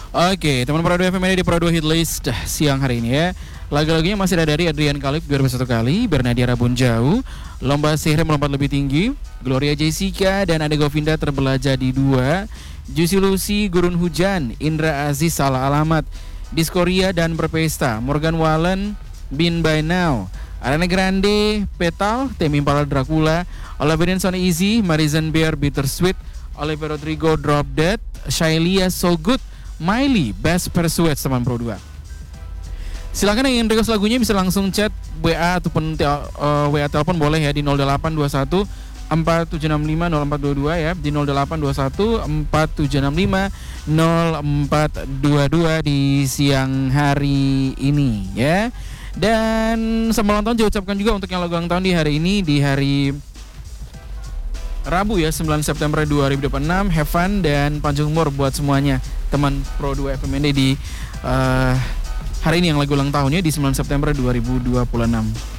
Oke, teman Pro 2 FM ini di Pro 2 Hit List siang hari ini ya. Lagu-lagunya masih ada dari Adrian Khalif 2001 kali, Bernadia Rabun Jauh, Lomba Sihir Melompat Lebih Tinggi, Gloria Jessica dan Ade Govinda Terbelah Jadi Dua, Juicy Lucy Gurun Hujan, Indra Aziz Salah Alamat, Diskoria dan Berpesta, Morgan Wallen Bin By Now, Ariana Grande Petal, Temi Impala Dracula, Olivia Benson Easy, Marizen Bear Bittersweet, Olivia Rodrigo Drop Dead, Shailia So Good, Miley Best Persuade teman Pro 2. Silakan yang ingin request lagunya bisa langsung chat WA ataupun WA telepon boleh ya di 0821 4765 0422 ya, di 0821 4765 0422 di siang hari ini ya. Dan selamat ulang tahun diucapkan juga untuk yang lagu ulang tahun di hari ini, di hari Rabu ya, 9 September 2026. Have fun dan panjang umur buat semuanya teman Pro 2 FMND di hari ini yang lagu ulang tahunnya di 9 September 2026.